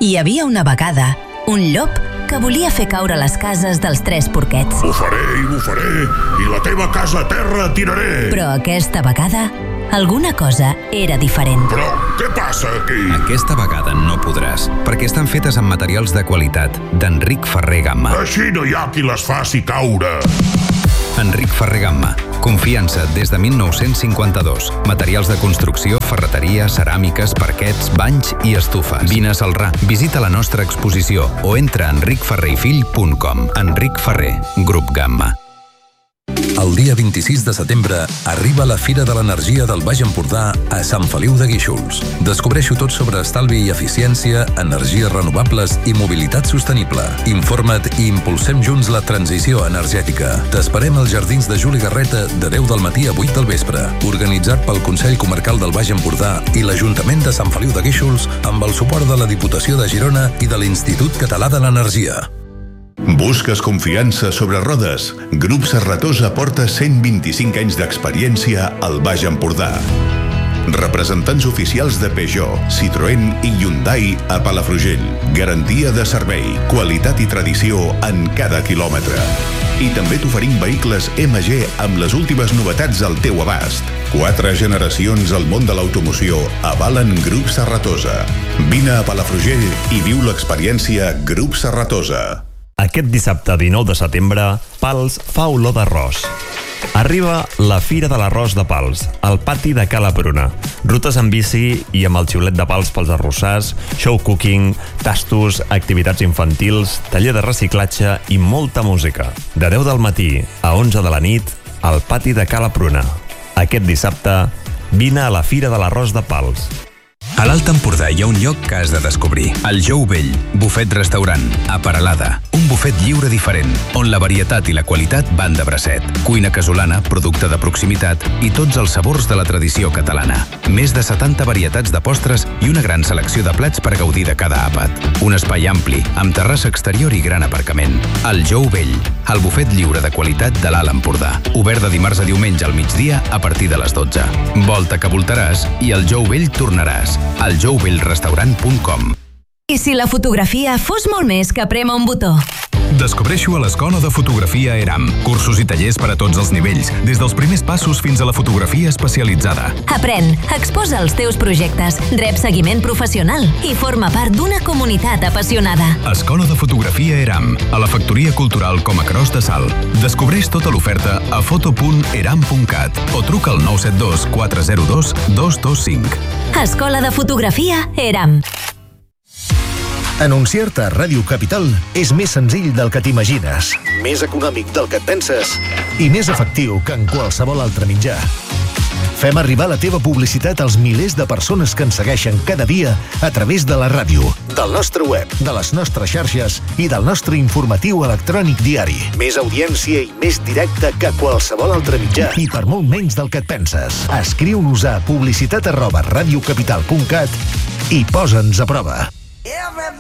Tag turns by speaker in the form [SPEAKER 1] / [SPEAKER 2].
[SPEAKER 1] Hi havia una vegada un llop que volia fer caure les cases dels 3 porquets.
[SPEAKER 2] Bufaré, i la teva casa a terra tiraré.
[SPEAKER 1] Però aquesta vegada, alguna cosa era diferent.
[SPEAKER 2] Però què passa aquí?
[SPEAKER 3] Aquesta vegada no podràs, perquè estan fetes amb materials de qualitat d'Enric Ferrer Gamma.
[SPEAKER 2] Així no hi ha qui les faci caure.
[SPEAKER 3] Enric Ferrer Gamma. Confiança des de 1952. Materials de construcció, ferreteria, ceràmiques, parquets, banys i estufes. Vine a Celrà, visita la nostra exposició o entra a enricferreifill.com. Enric Ferrer, Grup Gamma.
[SPEAKER 4] El dia 26 de setembre arriba la Fira de l'Energia del Baix Empordà a Sant Feliu de Guíxols. Descobreixo tot sobre estalvi i eficiència, energies renovables i mobilitat sostenible. Informa't i impulsem junts la transició energètica. T'esperem als Jardins de Juli Garreta de 10 del matí a 8 del vespre. Organitzat pel Consell Comarcal del Baix Empordà i l'Ajuntament de Sant Feliu de Guíxols amb el suport de la Diputació de Girona i de l'Institut Català de l'Energia.
[SPEAKER 5] Busques confiança sobre rodes? Grup Serratosa porta 125 anys d'experiència al Baix Empordà. Representants oficials de Peugeot, Citroën i Hyundai a Palafrugell. Garantia de servei, qualitat i tradició en cada quilòmetre. I també t'oferim vehicles MG amb les últimes novetats al teu abast. 4 generacions al món de l'automoció avalen Grup Serratosa. Vine a Palafrugell i viu l'experiència Grup Serratosa.
[SPEAKER 6] Aquest dissabte 19 de setembre, Pals fa olor d'arròs. Arriba la Fira de l'Arròs de Pals, al pati de Cala Pruna. Rutes en bici i amb el xiulet de pals pels arrossars, show cooking, tastos, activitats infantils, taller de reciclatge i molta música. De 10 del matí a 11 de la nit, al pati de Cala Pruna. Aquest dissabte, vine a la Fira de l'Arròs de Pals.
[SPEAKER 4] A l'Alt Empordà hi ha un lloc que has de descobrir. El Jou Vell, bufet-restaurant, a Peralada. Un bufet lliure diferent, on la varietat i la qualitat van de bracet. Cuina casolana, producte de proximitat i tots els sabors de la tradició catalana. Més de 70 varietats de postres i una gran selecció de plats per gaudir de cada àpat. Un espai ampli, amb terrassa exterior i gran aparcament. El Jou Vell, el bufet lliure de qualitat de l'Alt Empordà. Obert de dimarts a diumenge al migdia a partir de les 12. Volta que voltaràs i al Jou Vell tornaràs. aljouvellrestaurant.com.
[SPEAKER 1] I si la fotografia fos molt més que prémer un botó?
[SPEAKER 4] Descobreixo a l'Escola de Fotografia ERAM. Cursos i tallers per a tots els nivells, des dels primers passos fins a la fotografia especialitzada.
[SPEAKER 1] Aprèn, exposa els teus projectes, rep seguiment professional i forma part d'una comunitat apassionada.
[SPEAKER 4] Escola de Fotografia ERAM, a la Factoria Cultural com a Cros de Sal. Descobreix tota l'oferta a foto.eram.cat o truca al 972 402 225.
[SPEAKER 1] Escola de Fotografia ERAM.
[SPEAKER 7] Anunciar-te a Ràdio Capital és més senzill del que t'imagines, més econòmic del que et penses i més efectiu que en qualsevol altre mitjà. Fem arribar la teva publicitat als milers de persones que ens segueixen cada dia a través de la ràdio, del nostre web, de les nostres xarxes i del nostre informatiu electrònic diari. Més audiència i més directe que qualsevol altre mitjà i per molt menys del que et penses. Escriu-nos a publicitat@radiocapital.cat i posa'ns a prova.